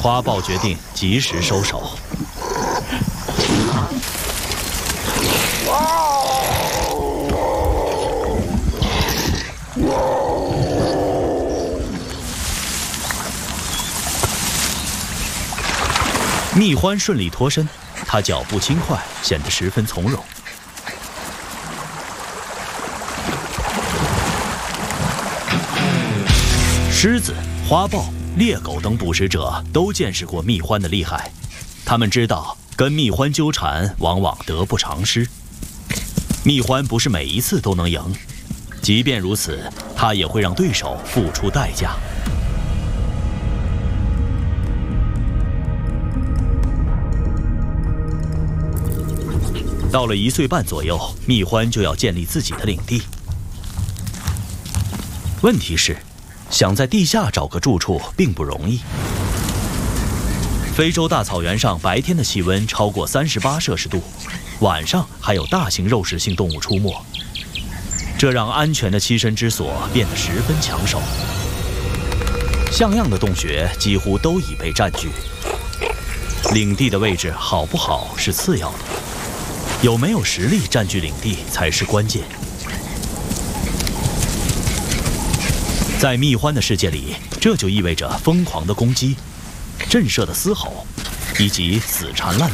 花豹决定及时收手。蜜獾顺利脱身，它脚步轻快，显得十分从容。狮子、花豹、猎狗等捕食者都见识过蜜獾的厉害，他们知道跟蜜獾纠缠往往得不偿失。蜜獾不是每一次都能赢，即便如此，它也会让对手付出代价。到了1岁半左右，蜜獾就要建立自己的领地。问题是，想在地下找个住处并不容易。非洲大草原上白天的气温超过38摄氏度，晚上还有大型肉食性动物出没，这让安全的栖身之所变得十分抢手。像样的洞穴几乎都已被占据，领地的位置好不好是次要的，有没有实力占据领地才是关键。在蜜獾的世界里，这就意味着疯狂的攻击、震慑的嘶吼，以及死缠烂